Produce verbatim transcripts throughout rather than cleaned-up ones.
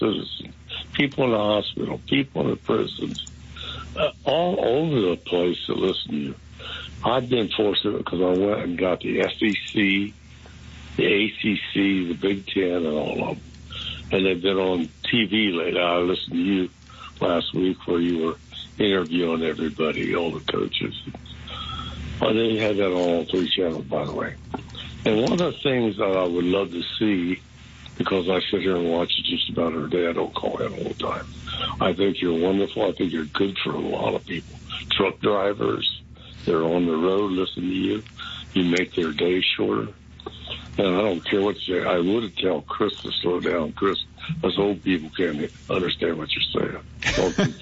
citizens, people in the hospital, people in the prisons, uh, all over the place to listen to you. I've been fortunate because I went and got the S E C, the A C C, the Big Ten, and all of them. And they've been on T V lately. I listened to you last week where you were interviewing everybody, all the coaches. Well, they had that on all three channels, by the way. And one of the things that I would love to see, because I sit here and watch it just about every day, I don't call in all the time. I think you're wonderful. I think you're good for a lot of people. Truck drivers, they're on the road listening to you. You make their day shorter. And I don't care what you say. I would tell Chris to slow down. Chris, us old people can't understand what you're saying. Don't do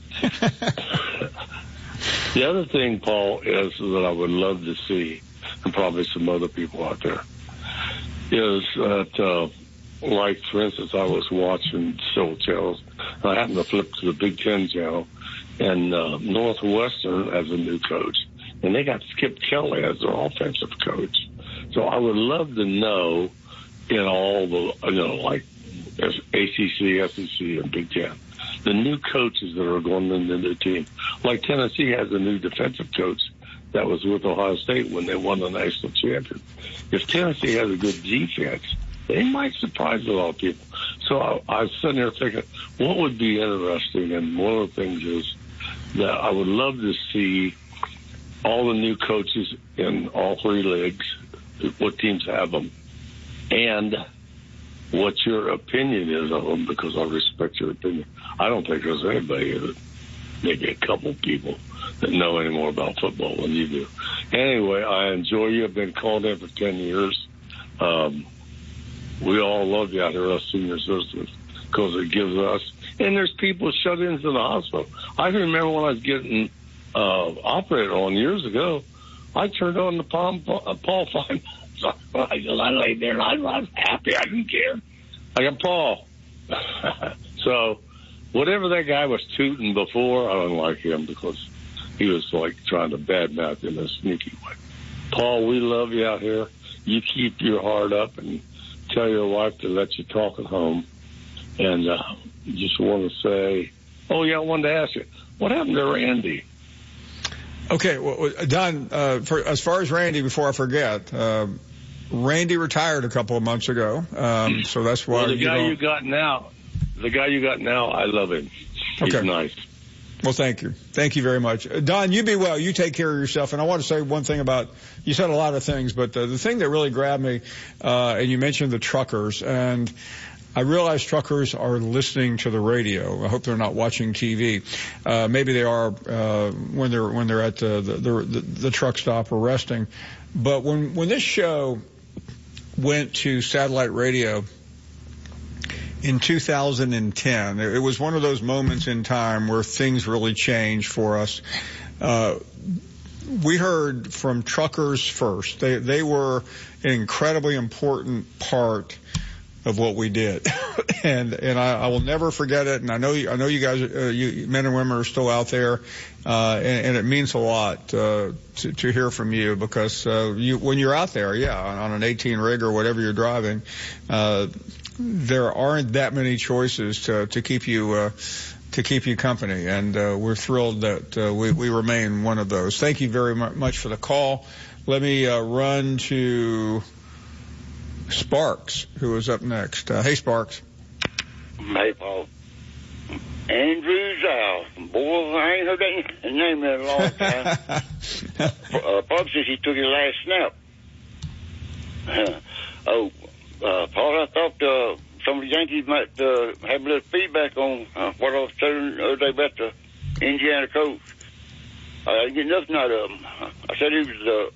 that. The other thing, Paul, is that I would love to see, and probably some other people out there, is that, uh, like, for instance, I was watching several channels, and I happened to flip to the Big Ten channel, and uh, Northwestern has a new coach, and they got Skip Kelly as their offensive coach. So I would love to know in all the, you know, like A C C, S E C, and Big Ten, the new coaches that are going into the team. Like Tennessee has a new defensive coach that was with Ohio State when they won the national championship. If Tennessee has a good defense, they might surprise a lot of people. So I, I was sitting there thinking, what would be interesting? And one of the things is that I would love to see all the new coaches in all three leagues, what teams have them, and what your opinion is of them, because I respect your opinion. I don't think there's anybody, that, maybe a couple people, that know any more about football than you do. Anyway, I enjoy you. I've been called in for ten years. Um, we all love you out here, us senior citizens, because it gives us, and there's people shut-ins in the hospital. I can remember when I was getting uh, operated on years ago, I turned on the Paul, uh, Paul Feynman. So I, I laid there, and I was happy. I didn't care. I got Paul. So whatever that guy was tooting before, I don't like him because he was like trying to badmouth in a sneaky way. Paul, we love you out here. You keep your heart up and tell your wife to let you talk at home. And uh, just want to say, oh, yeah, I wanted to ask you, what happened to Randy? Okay, well, Don, uh, for, as far as Randy, before I forget, uh, Randy retired a couple of months ago, um, so that's why well, the you guy don't... you got now, the guy you got now, I love him. He's okay. nice. Well, thank you. Thank you very much. Uh, Don, you be well. You take care of yourself. And I want to say one thing about, you said a lot of things, but uh, the thing that really grabbed me, uh, and you mentioned the truckers, and I realize truckers are listening to the radio. I hope they're not watching T V. Uh, maybe they are uh, when they're when they're at the the, the the truck stop or resting. But when when this show went to satellite radio in two thousand ten, it was one of those moments in time where things really changed for us. Uh, we heard from truckers first. They they were an incredibly important part of what we did. and, and I, I will never forget it. And I know, you, I know you guys, uh, you men and women are still out there. Uh, and, and it means a lot, uh, to, to hear from you because, uh, you, when you're out there, yeah, on, on an eighteen rig or whatever you're driving, uh, there aren't that many choices to, to keep you, uh, to keep you company. And, uh, we're thrilled that, uh, we, we remain one of those. Thank you very much for the call. Let me, uh, run to Sparks, who is up next. Uh, hey, Sparks. Hey, Paul. Andrew Zhao. Boy, I ain't heard that name in a long time. uh, probably since he took his last snap. Uh, oh, uh, Paul, I thought uh, some of the Yankees might uh, have a little feedback on uh, what I was telling the other day about the Indiana coach. I didn't get nothing out of him. I said he was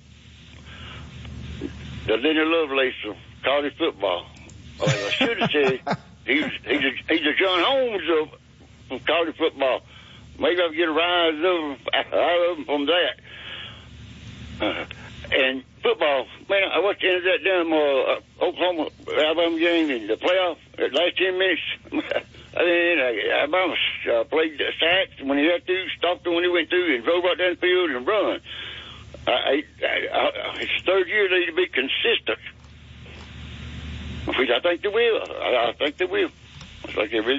uh, the Lenny Lovelace of college football. Uh, I should have said he's he's a, he's a John Holmes of, of college football. Maybe I'll get a rise of, out of him from that. Uh, and football, man, I watched the end of that damn uh, Oklahoma Alabama game in the playoff. The last ten minutes, I mean, Alabama uh, played the sacks when he had to, stopped him when he went through, and drove right down the field and run. I, I, I, his third year, they need to be consistent. Which I think they will. I, I think they will. I think they really